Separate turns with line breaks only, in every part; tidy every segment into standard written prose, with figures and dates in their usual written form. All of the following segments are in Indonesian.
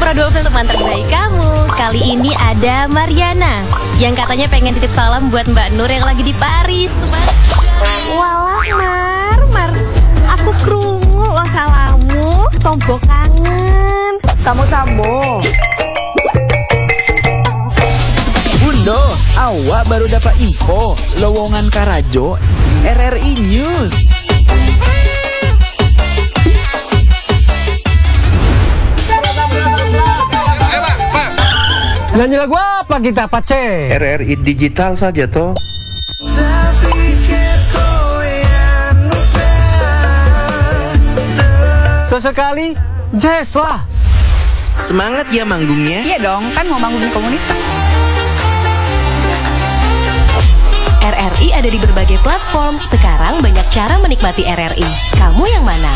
produksi teman terbaik kamu. Kali ini ada Mariana yang katanya pengen titip salam buat Mbak Nur yang lagi di Paris.
Walah Mar, aku krungu salamu, tombo kangen. Samo-samo.
Bundo, awak baru dapat info lowongan Karajo RRI News.
Nyanyi lagu apa kita, Pace?
RRI digital saja toh.
Sesekali jazz lah.
Semangat ya manggungnya.
Iya dong, kan mau manggung di komunitas.
RRI ada di berbagai platform. Sekarang banyak cara menikmati RRI. Kamu yang mana?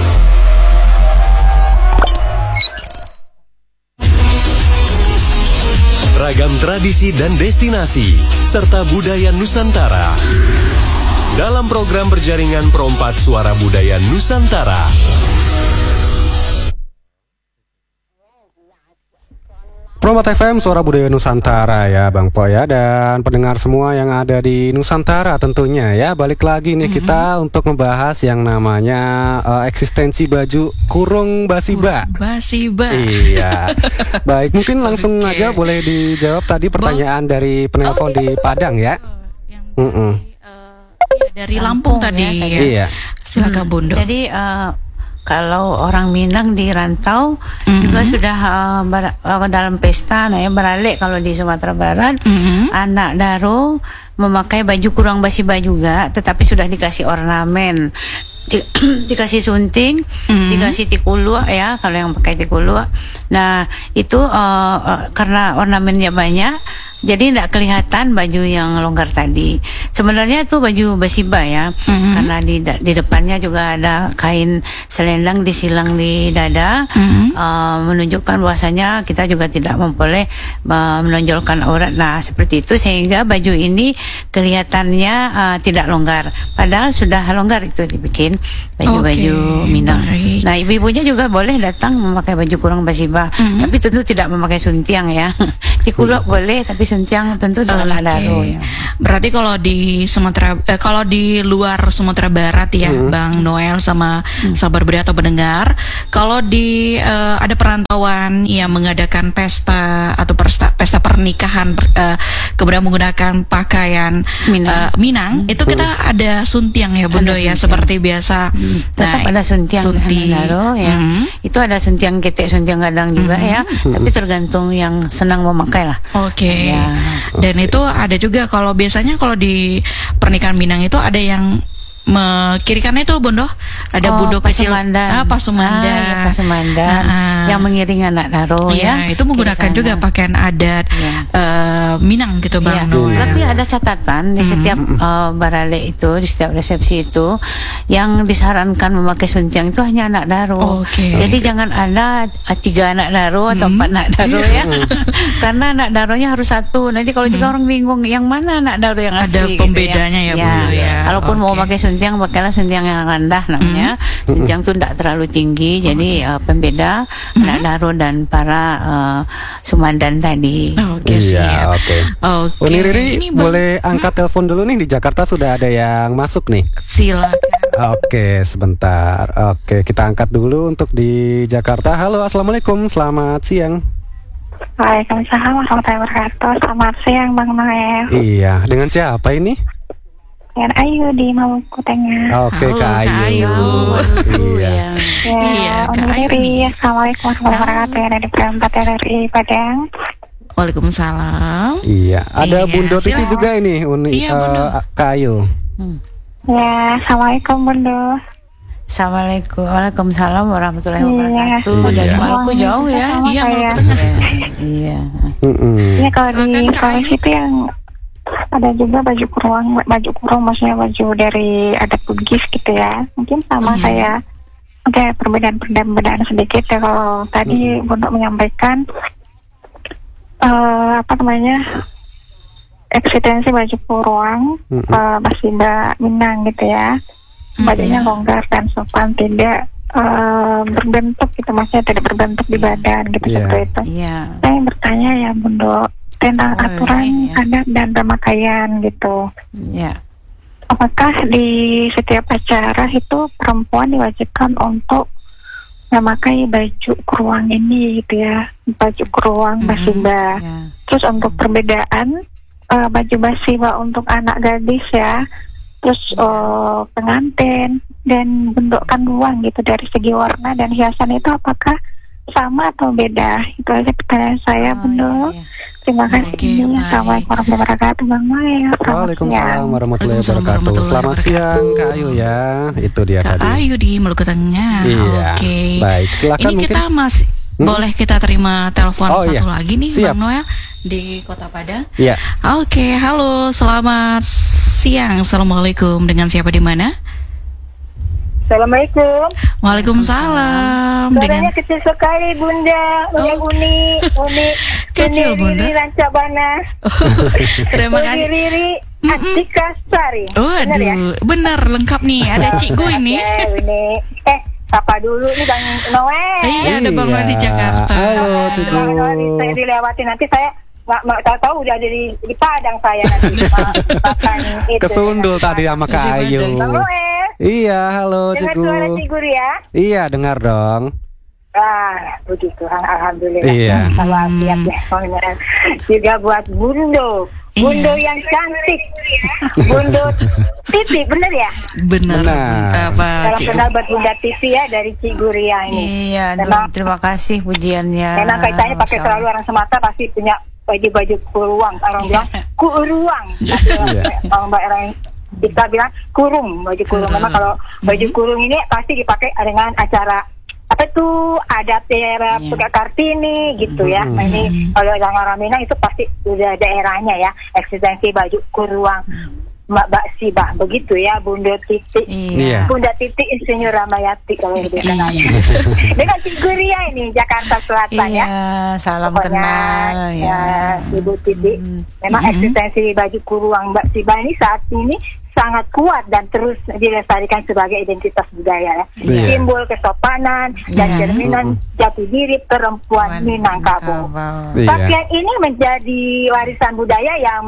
Ragam tradisi dan destinasi, serta budaya Nusantara. Dalam program berjaringan Perompak Suara Budaya Nusantara.
Perompak FM, Suara Budaya Nusantara ya Bang Po ya. Dan pendengar semua yang ada di Nusantara tentunya ya. Balik lagi nih kita untuk membahas yang namanya eksistensi baju kurung basiba.
Basiba.
Iya. Baik, mungkin langsung aja boleh dijawab tadi pertanyaan dari penelpon di Padang ya.
Dari Lampung tadi ya.
Iya.
Silakan Bundo.
Jadi kalau orang Minang di rantau juga sudah dalam pesta, nah ya beralek kalau di Sumatera Barat anak daro memakai baju kurung basiba juga, tetapi sudah dikasih ornamen, dikasih sunting, dikasih tikulua ya kalau yang pakai tikulua. Nah itu karena ornamennya banyak, jadi tidak kelihatan baju yang longgar tadi. Sebenarnya itu baju basiba ya, karena di depannya juga ada kain selendang disilang di dada, menunjukkan bahwasanya kita juga tidak memboleh menonjolkan aurat. Nah seperti itu sehingga baju ini kelihatannya tidak longgar. Padahal sudah longgar itu dibikin baju-baju Minang. Nah ibu-ibunya juga boleh datang memakai baju kurung basiba, tapi tentu tidak memakai suntiang ya. Tikuluk boleh, tapi suntiang tentu dengan daro ya.
Berarti kalau di Sumatera, kalau di luar Sumatera Barat ya, Bang Noel sama sahabat budaya atau pendengar, kalau di ada perantauan yang mengadakan pesta atau pesta pernikahan, kemudian menggunakan pakaian Minang, itu kita ada suntiang ya Bundo ya, seperti biasa.
Tetap ada suntiang daro ya. Itu ada suntiang ketek, suntiang gadang juga ya, tapi tergantung yang senang memakai lah.
Oke. Ya. Dan itu ada juga kalau biasanya kalau di pernikahan Minang itu ada yang kiri kanan itu Bondo ada budok kecil, pasumandan,
yang mengiring anak daro ya.
Itu menggunakan juga pakaian adat Minang gitu Bang Noel.
Tapi ada catatan di setiap barale itu, di setiap resepsi itu yang disarankan memakai suntiang itu hanya anak daro. Jadi jangan ada 3 anak daro atau 4 anak daro ya. Karena anak daronya harus satu. Nanti kalau juga orang bingung yang mana anak daro yang asli.
Ada pembedanya gitu ya.
Kalaupun mau pakai suntiang, pakailah suntiang yang rendah namanya. Suntiang itu tidak terlalu tinggi, jadi pembeda anak daro dan para sumandan tadi.
Uni Riri boleh angkat telepon dulu nih, di Jakarta sudah ada yang masuk nih.
Silakan.
Oke, sebentar. Oke, kita angkat dulu untuk di Jakarta. Halo, assalamualaikum, selamat siang.
Waalaikumsalam warahmatullahi wabarakatuh. Selamat siang Bang Noel.
Iya, dengan siapa ini?
Dengan Ayu di Maluku Tengah.
Oke, Kak Ayu.
Iya. Kak Ayu. Assalamualaikum warahmatullahi wabarakatuh. Yang ada di Perompak RRI Padang.
Waalaikumsalam.
Iya, ada Bundo Titi juga ini, Kak Ayu.
Ya, assalamualaikum Bundo.
Assalamualaikum, waalaikumsalam warahmatullahi wabarakatuh. Dari Maluku jauh ya?
Iya, Maluku Tengah.
Iya.
Iya, kalau di situ yang ada juga baju kurung maksudnya baju dari adat Bugis gitu ya. Mungkin sama kayak perbedaan sedikit ya. Kalau tadi Bundo menyampaikan eksistensi baju kurung basiba Minang gitu ya. Bajunya longgar dan sopan, tidak berbentuk gitu, maksudnya tidak berbentuk di badan gitu seperti itu. Saya bertanya ya Bundo tentang aturan adat dan pemakaian gitu. Apakah di setiap acara itu perempuan diwajibkan untuk memakai baju keruang ini gitu ya, baju keruang basiba. Terus untuk perbedaan baju basiba untuk anak gadis ya, terus pengantin dan bentuk kandungan gitu dari segi warna dan hiasan itu apakah sama atau beda? Itu aja pertanyaan saya, Bunda. Terima kasih. Assalamualaikum warahmatullahi wabarakatuh, Bang Noel.
Waalaikumsalam warahmatullahi wabarakatuh. Selamat siang Kak Ayu ya. Itu dia
Kak
tadi.
Ayu di Maluku Tengah.
Iya.
Oke.
Baik, silakan
Ini
mungkin.
kita masih boleh kita terima telepon satu lagi nih,
Siap.
Bang Noel di Kota Padang.
Iya.
Oke, halo, selamat siang. Assalamualaikum. Dengan siapa di mana?
Assalamualaikum.
Waalaikumsalam.
Suaranya kecil sekali Bunda. Uni
Kecil, Bunda.
Riri Rancabana.
Terima kasih.
Riri Atika Sari.
Bener ya? Bener, lengkap nih. Ada Cik Gu ini.
Ini. Sapa dulu nih Bang Noel.
Iya, ada Bang Noel di Jakarta.
Halo Cik Gu.
Saya dilewati nanti saya nggak tahu udah di Padang saya nanti makan itu.
Kesundul tadi sama Kak Ayu.
Bang Noel.
Iya, halo
Dengar
Cik Gu.
suara Cigur ya?
Iya, dengar dong.
Puji Tuhan, alhamdulillah.
Iya.
Kalau siap ya, juga buat Bundo. Bundo yang cantik. Bundo Titi, bener ya?
Bener. Apa,
Salam kenal buat Bunda Titi ya dari Ciguria ini.
Iya,
memang
terima kasih pujiannya.
Memang kaitannya pakai selalu orang Sumatera pasti punya baju kuruang. Orang bilang kuruang. Kalau mbak orang kita bilang kurung, baju kurung. Memang kalau baju kurung ini pasti dipakai dengan acara apa tuh adat daerah Kartini gitu ya. Nah, ini kalau orang Minang itu pasti udah daerahnya ya, eksistensi baju kuruang. Mbak Sibah begitu ya, Bunda Titi. Bunda Titi Insinyur Ramayati kalau dikenalnya. Dengan Ciguria ini Jakarta Selatan ya.
Salam
pokoknya,
kenal ya.
Ibu Titi. Memang eksistensi baju kuruang Mbak Sibah ini saat ini sangat kuat dan terus dilestarikan sebagai identitas budaya ya. Simbol kesopanan dan cerminan jati diri perempuan Minangkabau. Pakaian ini menjadi warisan budaya yang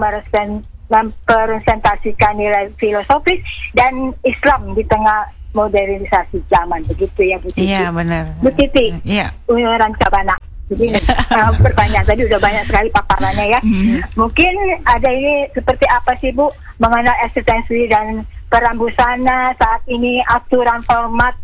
mempresentasikan nilai filosofis dan Islam di tengah modernisasi zaman, begitu ya Bu Titi.
Iya benar.
Bu Titi, Rancabana. Jadi pertanyaan tadi udah banyak sekali paparannya ya. Mungkin ada ini seperti apa sih Bu mengenal eksistensi dan peran busana saat ini, aturan format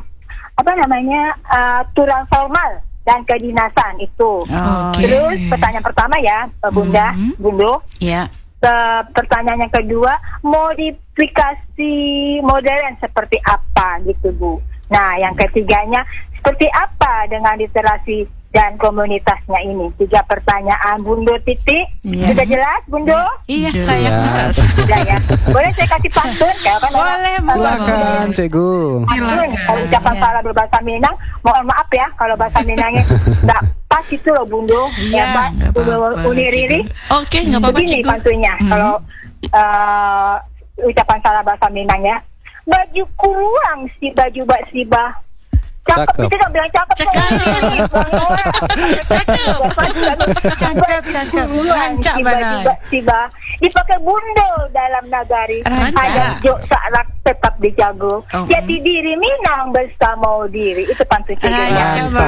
aturan formal dan kedinasan itu. Terus pertanyaan pertama ya Bunda, Bundo.
Iya.
Pertanyaan yang kedua, modifikasi modern seperti apa gitu Bu. Nah yang ketiganya, seperti apa dengan literasi dan komunitasnya ini? 3 pertanyaan Bundo Titi. Sudah jelas Bundo?
Iya saya.
Sudah ya. Boleh saya kasih pantun?
Boleh Bu.
Silakan Cik Gu.
Kalau ucapan salah berbahasa Minang, mohon maaf ya kalau bahasa Minangnya nggak pas itu loh Bundo. Ya Pak, Uni Riri.
Oke, nggak apa-apa
Begini
Cik Gu.
pantunnya. Kalau ucapan salah bahasa Minang ya. Baju kuruang si baju Mbak Sibah. Cakep, itu nggak bilang cakep.
Cakep. Rancak benar.
Tiba dipakai bundel dalam nagari. Ada jok sarak tetap dijago. Jati diri Minang bersama diri. Itu pantun cegahnya.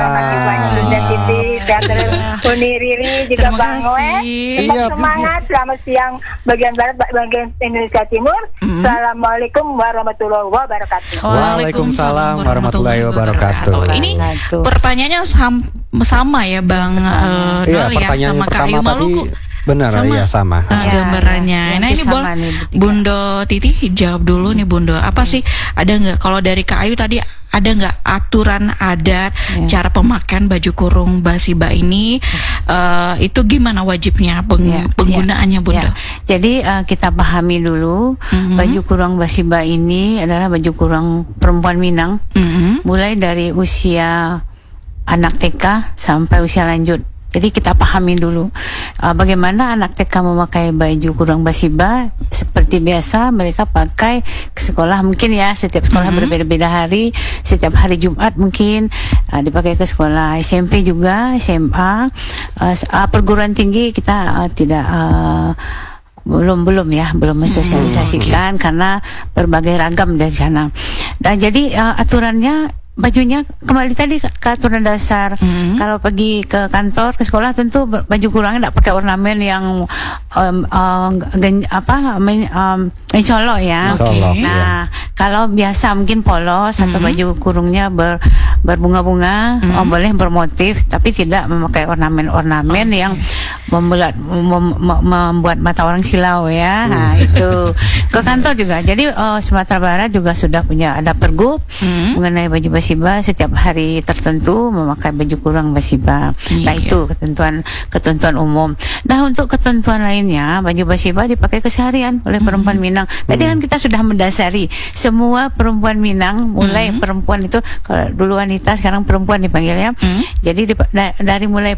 Uni Riri juga Bang Noel. Tetap semangat. Selamat siang bagian barat, bagian Indonesia Timur. Assalamualaikum warahmatullahi wabarakatuh.
Waalaikumsalam warahmatullahi wabarakatuh.
Ini pertanyaannya sama ya Bang
Iya,
Noel ya,
pertanyaan
sama Kak
pertama
Ayu
tadi
Maluku.
benar ya sama.
Gambarannya. Nah ini boleh Bundo Titi jawab dulu nih Bundo. Apa sih, ada nggak kalau dari Kak Ayu tadi, ada nggak aturan adat cara pemakaian baju kurung Basiba ini itu gimana wajibnya penggunaannya Bundo?
Jadi kita pahami dulu baju kurung Basiba ini adalah baju kurung perempuan Minang, mulai dari usia anak TK sampai usia lanjut. Jadi kita pahami dulu bagaimana anak TK memakai baju kurung basiba seperti biasa mereka pakai ke sekolah, mungkin ya setiap sekolah berbeda-beda hari, setiap hari Jumat mungkin dipakai ke sekolah. SMP juga, SMA, perguruan tinggi kita tidak belum mensosialisasikan karena berbagai ragam dari sana. Dan jadi aturannya bajunya kembali tadi ke aturan dasar. Kalau pergi ke kantor, ke sekolah tentu baju kurungnya tidak pakai ornamen yang mencolok ya. Nah, kalau biasa mungkin polos atau baju kurungnya berbunga-bunga, boleh bermotif, tapi tidak memakai ornamen-ornamen yang membuat mata orang silau ya. Nah, itu ke kantor juga. Jadi Sumatera Barat juga sudah punya ada pergub mengenai baju basiba, setiap hari tertentu memakai baju kurung basiba. Nah, itu ketentuan umum. Nah, untuk ketentuan lainnya, baju basiba dipakai keseharian oleh perempuan Minang. Tadi kan kita sudah mendasari semua perempuan Minang, mulai perempuan itu, kalau dulu wanita sekarang perempuan dipanggilnya. Jadi dari mulai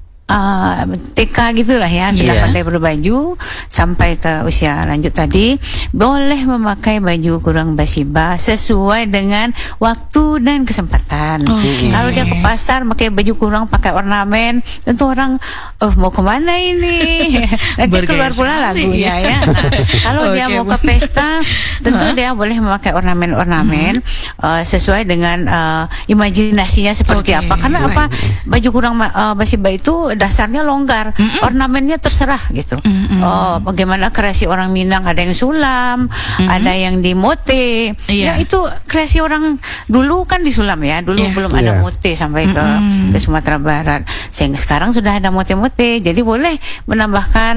TK gitulah ya, sudah pandai berbaju sampai ke usia lanjut tadi boleh memakai baju kurung basiba sesuai dengan waktu dan kesempatan. Kalau dia ke pasar pakai baju kurung, pakai ornamen, tentu orang mau kemana ini? Nanti keluar pula lagunya ya. Nah, kalau dia mau ke pesta, tentu dia boleh memakai ornamen-ornamen sesuai dengan imajinasinya seperti apa. Karena apa? Baju kurung basiba itu dasarnya longgar, ornamennya terserah gitu. Bagaimana kreasi orang Minang, ada yang sulam, ada yang di mote. Ya itu kreasi orang dulu kan di sulam ya. Dulu belum ada mote sampai ke Sumatera Barat. Sehingga sekarang sudah ada mote-mote. Jadi boleh menambahkan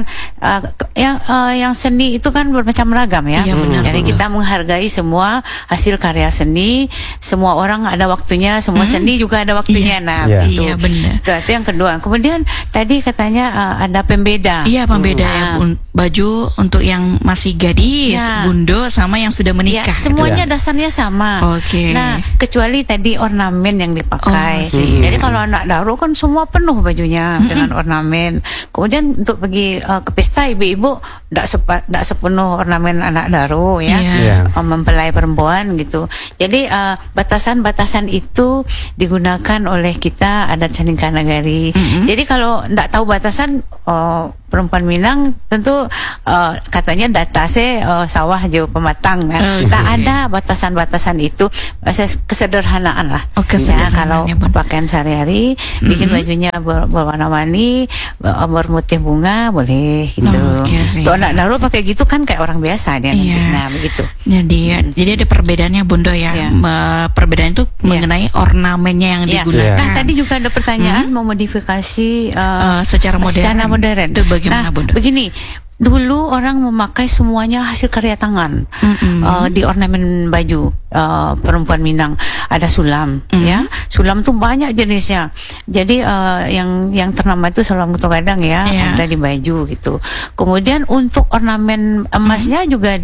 yang seni itu kan bermacam ragam ya. Jadi kita menghargai semua hasil karya seni. Semua orang ada waktunya, semua seni juga ada waktunya. Nah, itu. Itu yang kedua. Kemudian tadi katanya ada pembeda.
Iya, pembeda ya, baju untuk yang masih gadis, bundo, sama yang sudah menikah.
Semuanya dasarnya sama. Nah, kecuali tadi ornamen yang dipakai. Jadi kalau anak daro kan semua penuh bajunya dengan ornamen. Kemudian untuk pergi ke pesta, ibu-ibu tidak sepenuh ornamen anak daro ya, mempelai perempuan gitu. Jadi batasan-batasan itu digunakan oleh kita adat Candingka Nagari. Jadi kalau tidak tahu batasan, perempuan Minang tentu katanya datase sawah jauh pematang ya. Tak ada batasan-batasan itu, kesederhanaan lah. Ya, kalau pakaian sehari-hari bikin bajunya berwarna-warni, bermotif bunga boleh gitu. Tuh anak daro pakai gitu kan kayak orang biasa dia nanti. Nah, begitu.
Jadi ada perbedaannya Bundo ya. Perbedaan itu mengenai ornamennya yang digunakan.
Nah, tadi juga ada pertanyaan memodifikasi
secara modern. Itu bagaimana, Bunda?
Begini, dulu orang memakai semuanya hasil karya tangan di ornamen baju perempuan Minang. Ada sulam, ya. Sulam tuh banyak jenisnya. Jadi yang ternama itu sulam Gadang ya, ada di baju gitu. Kemudian untuk ornamen emasnya juga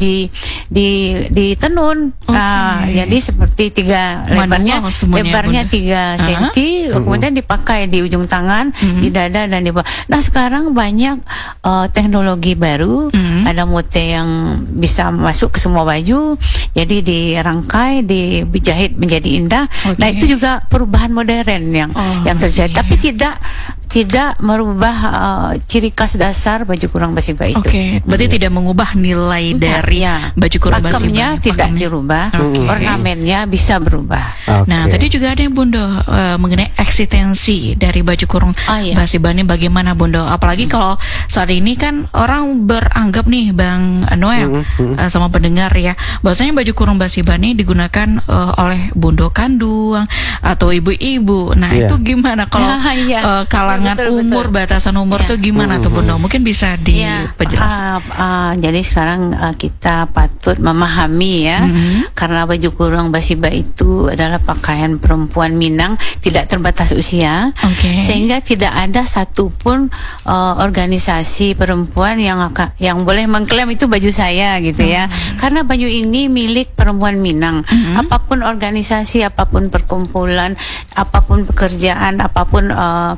ditenun. Jadi seperti lebarnya 3 cm, kemudian dipakai di ujung tangan, di dada dan di bawah. Nah, sekarang banyak teknologi baru, ada mote yang bisa masuk ke semua baju, jadi dirangkai, dijahit menjadi indah. Nah, itu juga perubahan modern yang terjadi, tapi tidak merubah ciri khas dasar baju kurung basiba itu.
Berarti tidak mengubah nilai dari baju kurung basiba.
Pakemnya tidak dirubah, ornamennya bisa berubah.
Nah, tadi juga ada yang Bundo mengenai eksistensi dari baju kurung basiba ini bagaimana, Bundo? Apalagi kalau saat ini kan orang beranggap nih, Bang Noel sama pendengar ya, bahwasanya baju kurung basiba ini digunakan oleh Bundo kandung atau ibu-ibu. Nah, itu gimana kalau kalangan umur, batasan umur tuh gimana tuh, Bundo? Mungkin bisa diperjelas.
Jadi sekarang kita patut memahami ya, karena baju kurung basiba itu adalah pakaian perempuan Minang, tidak terbatas usia, sehingga tidak ada satupun organisasi perempuan yang boleh mengklaim itu baju saya gitu ya. Karena baju ini milik perempuan Minang. Apapun organisasi, apapun perkumpulan, apapun pekerjaan, apapun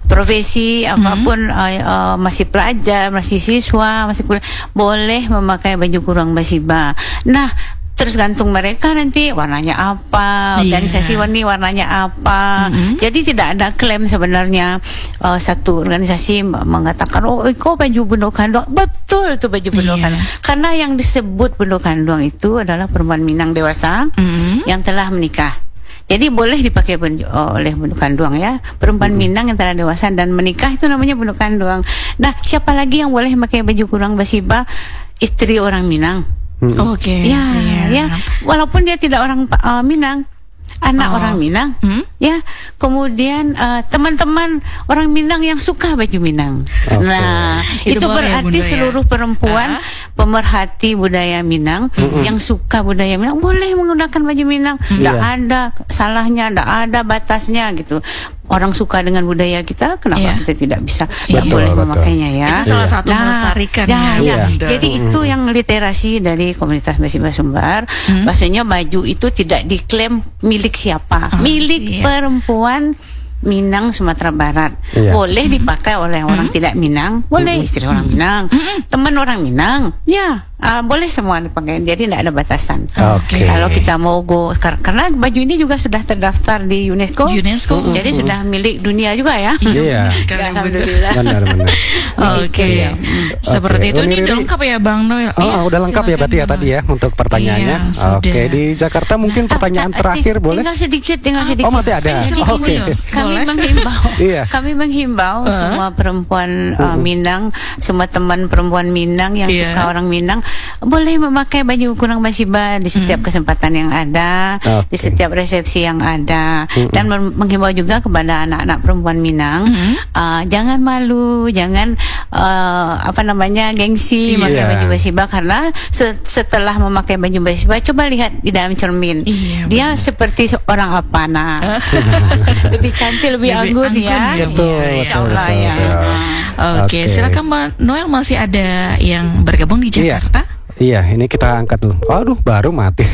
profesi apapun, masih pelajar, masih siswa, masih kuliah, boleh memakai baju kurung basiba. Nah, tergantung mereka nanti warnanya apa, organisasi ini warnanya apa. Jadi tidak ada klaim sebenarnya satu organisasi mengatakan kok baju Bundo Kanduang. Betul itu baju Bundo Kanduang. Karena yang disebut Bundo Kanduang itu adalah perempuan Minang dewasa yang telah menikah. Jadi boleh dipakai oleh Bundo Kanduang ya. Perempuan Minang yang telah dewasa dan menikah itu namanya Bundo Kanduang. Nah, siapa lagi yang boleh pakai baju kurung basiba? Istri orang Minang.
Oke.
Ya, walaupun dia tidak orang Minang, anak orang Minang, ya. Kemudian teman-teman orang Minang yang suka baju Minang. Nah, itu berarti seluruh perempuan pemerhati budaya Minang yang suka budaya Minang boleh menggunakan baju Minang. Tidak ada salahnya, tidak ada batasnya gitu. Orang suka dengan budaya kita, kenapa kita tidak bisa boleh memakainya ya?
Itu salah satu melestarikan ya.
Jadi itu yang literasi dari komunitas Basiba Sumbar. Maksudnya baju itu tidak diklaim milik siapa, milik perempuan Minang Sumatera Barat. Boleh dipakai oleh orang tidak Minang, boleh istri orang Minang, teman orang Minang, ya. Boleh semua dipakai, jadi tidak ada batasan. Kalau kita mau karena baju ini juga sudah terdaftar di UNESCO. Jadi sudah milik dunia juga ya.
Iya.
Alhamdulillah.
Benar.
Oke. Seperti itu. Ini udah lengkap ya Bang Noel?
Udah lengkap ya berarti ya tadi ya untuk pertanyaannya. Oke, di Jakarta mungkin pertanyaan terakhir boleh?
Tinggal sedikit.
Oh, masih ada. Oke.
Kami menghimbau semua perempuan Minang, semua teman perempuan Minang yang suka orang Minang boleh memakai baju kurung basiba di setiap kesempatan yang ada, di setiap resepsi yang ada, dan menghimbau juga kepada anak-anak perempuan Minang, jangan malu, jangan gengsi memakai baju basiba, karena setelah memakai baju basiba coba lihat di dalam cermin, dia seperti orang apa lebih cantik, lebih anggun ya. Insyaallah ya.
Oke, silakan Mbak Noel, masih ada yang bergabung di Jakarta?
Iya, ini kita angkat dulu. Waduh, baru mati.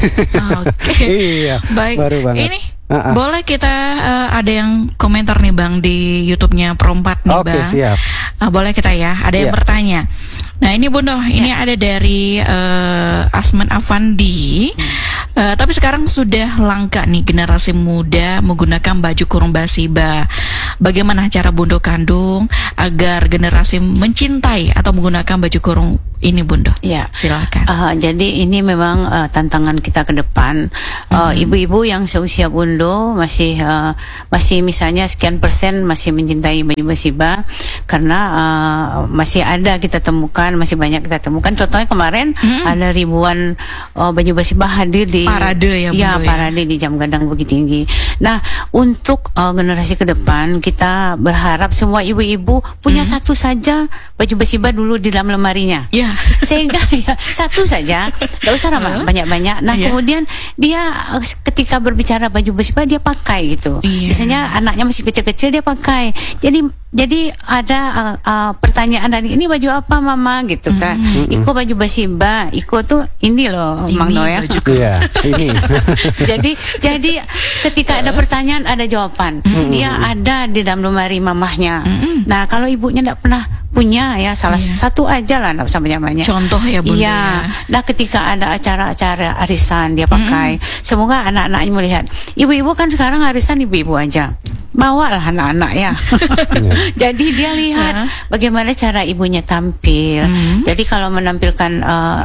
Iya,
baik.
Baru banget.
Ini boleh kita ada yang komentar nih Bang di YouTube-nya Pro4 nih Bang.
Siap.
Boleh kita ya, ada yang bertanya. Nah ini Bundo, ini ada dari Asman Afandi. Tapi sekarang sudah langka nih generasi muda menggunakan baju kurung basiba. Bagaimana cara Bundo Kandung agar generasi mencintai atau menggunakan baju kurung ini Bundo?
Ya,
silakan.
Jadi ini memang tantangan kita ke depan. Ibu-ibu yang seusia Bundo masih misalnya sekian persen masih mencintai baju basiba, karena masih ada kita temukan, masih banyak kita temukan. Contohnya kemarin ada ribuan baju basiba hadir di
parade
parade di Jam Gadang Bukit Tinggi. Nah, untuk generasi ke depan kita berharap semua ibu-ibu punya satu saja baju basiba dulu di dalam lemarinya. Sehingga satu saja, tidak usah banyak-banyak. Nah, kemudian dia ketika berbicara baju basiba dia pakai gitu. Biasanya anaknya masih kecil-kecil dia pakai. Jadi ada pertanyaan dari ini baju apa Mama gitu kan. Iko baju basiba, Iko tuh ini loh Mang Noel.
Iya, ini.
jadi ketika ada pertanyaan ada jawaban. Dia ada di dalam lemari mamahnya. Nah, kalau ibunya tidak pernah punya ya salah satu aja lah, tidak usah banyak-banyak.
Contoh ya Bunda.
Iya. Nah, ketika ada acara-acara arisan dia pakai. Semoga anak-anaknya melihat. Ibu-ibu kan sekarang arisan ibu-ibu aja. Bawalah anak-anak ya. Jadi dia lihat bagaimana cara ibunya tampil. Jadi kalau menampilkan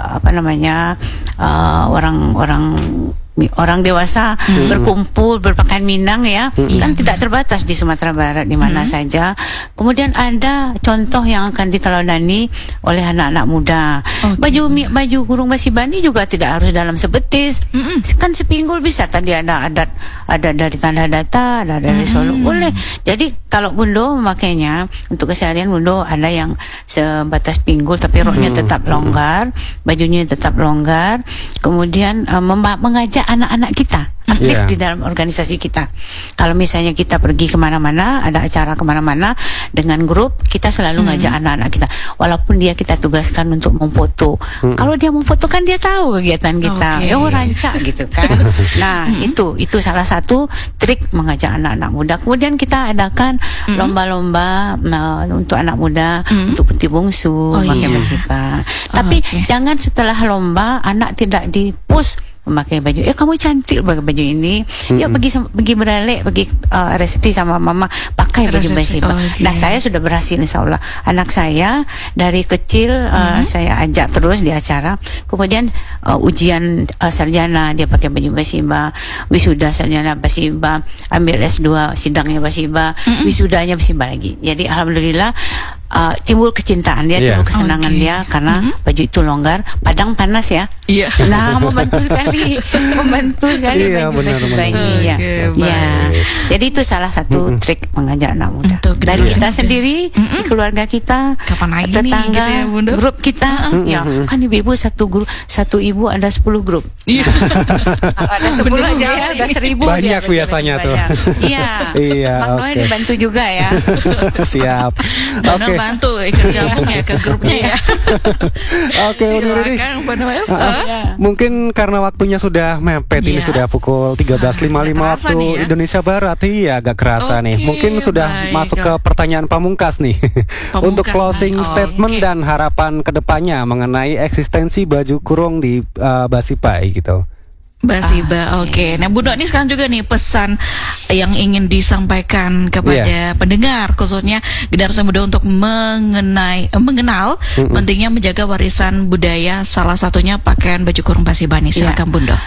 orang dewasa berkumpul berpakaian Minang ya, kan tidak terbatas di Sumatera Barat, di mana saja. Kemudian ada contoh yang akan diteladani oleh anak-anak muda. Baju kurung basiba ini juga tidak harus dalam sebetis, kan sepinggul bisa. Tadi ada dari Tanah Datar, ada dari Solo, boleh. Jadi kalau Bundo memakainya untuk keseharian, Bundo ada yang sebatas pinggul tapi roknya tetap longgar, bajunya tetap longgar. Kemudian mengajak anak-anak kita aktif di dalam organisasi kita. Kalau misalnya kita pergi kemana-mana, ada acara kemana-mana dengan grup, kita selalu ngajak anak-anak kita. Walaupun dia kita tugaskan untuk memfoto. Kalau dia memfoto kan dia tahu kegiatan kita. Rancak gitu kan. Nah, itu salah satu trik mengajak anak-anak muda. Kemudian kita adakan lomba-lomba untuk anak muda, untuk putih bungsu, pakai basiba. Tapi jangan setelah lomba anak tidak di-push memakai baju. Kamu cantik pakai baju ini. Yuk pergi beralek, pergi resepi sama mama pakai baju basiba. Nah, saya sudah berhasil insyaallah. Anak saya dari kecil saya ajak terus di acara. Kemudian ujian sarjana dia pakai baju basiba, wisuda sarjana basiba, ambil S2 sidangnya basiba, wisudanya basiba lagi. Jadi alhamdulillah timbul kecintaan dia, timbul kesenangan dia karena baju itu longgar. Padang panas ya. Iya. Nah, membantu sekali baju basiba ini ya. Jadi itu salah satu trik mengajak anak muda. Dari kita sendiri, di keluarga kita, tetangga, grup kita. Kan ibu-ibu satu ibu ada 10 grup. Iya. Ada 10 aja ya, ada 1000.
Banyak biasanya tuh.
Iya. Bang Noel dibantu juga ya.
Siap.
Oke. Bantu ikut gabung ya ke grupnya ya.
Oke, Uniriri. Mungkin karena waktunya sudah mepet, ini sudah pukul 13.55 waktu Indonesia Barat. Iya, agak kerasa nih. Mungkin sudah masuk ke pertanyaan pamungkas nih. Untuk closing statement dan harapan kedepannya mengenai eksistensi baju kurung di Basibai gitu.
Basiba, Nah, Bu Dok, ini sekarang juga nih pesan yang ingin disampaikan kepada pendengar, khususnya generasi muda untuk mengenal pentingnya menjaga warisan budaya, salah satunya pakaian baju kurung Basiba nih. Silakan Bu Dok.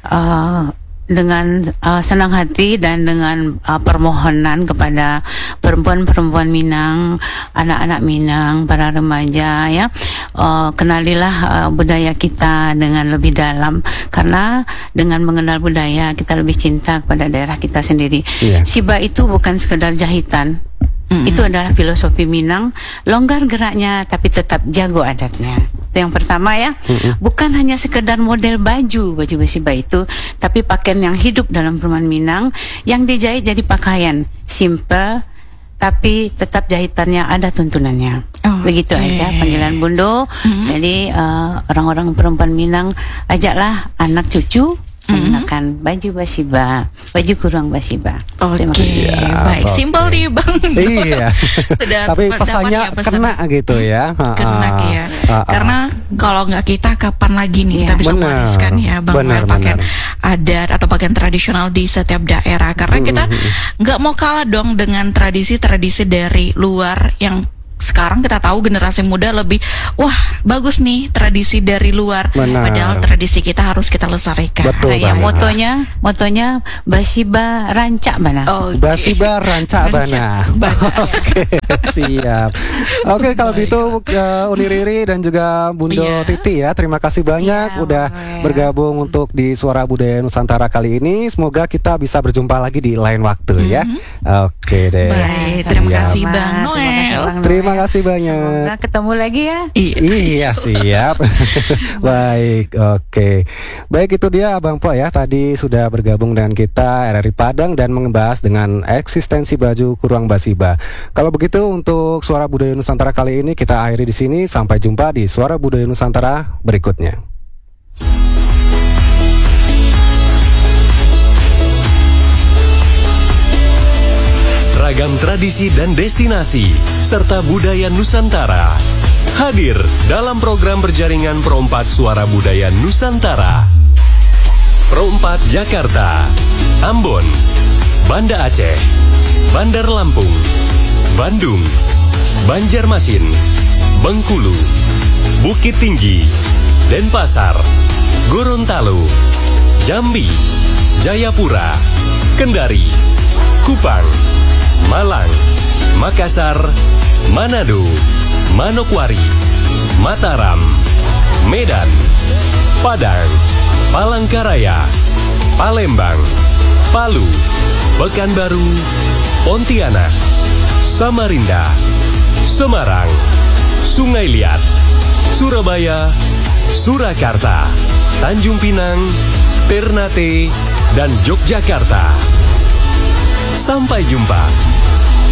Dengan senang hati dan dengan permohonan kepada perempuan-perempuan Minang, anak-anak Minang, para remaja ya, kenalilah budaya kita dengan lebih dalam, karena dengan mengenal budaya kita lebih cinta kepada daerah kita sendiri. Siba itu bukan sekedar jahitan. Itu adalah filosofi Minang, longgar geraknya tapi tetap jago adatnya. Itu yang pertama ya. Bukan hanya sekedar model baju basiba itu, tapi pakaian yang hidup dalam perumahan Minang yang dijahit jadi pakaian simple tapi tetap jahitannya ada tuntunannya. Begitu aja panggilan Bundo. Jadi orang-orang perempuan Minang, ajaklah anak cucu menggunakan baju basiba, baju kurung basiba. Terima kasih.
Baik, simpel nih Bang.
Iya. Tapi pesannya kena gitu ya.
Kena ya. Karena kalau nggak kita, kapan lagi nih kita bisa mewariskan ya Bang, pakaian adat atau pakaian tradisional di setiap daerah. Karena kita nggak mau kalah dong dengan tradisi-tradisi dari luar yang sekarang kita tahu generasi muda lebih bagus nih tradisi dari luar. Padahal tradisi kita harus kita lestarikan.
Betul
motonya basiba rancak bana.
Basiba rancak bana. Oke, siap. Oke, kalau gitu Uniriri dan juga Bundo Titi ya, terima kasih banyak udah bergabung untuk di Suara Budaya Nusantara kali ini. Semoga kita bisa berjumpa lagi di lain waktu ya. Oke deh.
Baik, terima kasih Bang Noel.
Terima kasih banyak.
Semoga ketemu lagi ya.
Iya, siap. Baik, oke. Baik, itu dia Abang Po ya. Tadi sudah bergabung dengan kita RRI Padang dan membahas dengan eksistensi baju kurung Basiba. Kalau begitu untuk Suara Budaya Nusantara kali ini kita akhiri di sini. Sampai jumpa di Suara Budaya Nusantara berikutnya.
Ragam tradisi dan destinasi serta budaya Nusantara hadir dalam program berjaringan Pro4 Suara Budaya Nusantara. Pro4 Jakarta, Ambon, Banda Aceh, Bandar Lampung, Bandung, Banjarmasin, Bengkulu, Bukit Tinggi, Denpasar, Gorontalo, Jambi, Jayapura, Kendari, Kupang, Malang, Makassar, Manado, Manokwari, Mataram, Medan, Padang, Palangkaraya, Palembang, Palu, Pekanbaru, Pontianak, Samarinda, Semarang, Sungai Liat, Surabaya, Surakarta, Tanjung Pinang, Ternate, dan Yogyakarta. Sampai jumpa.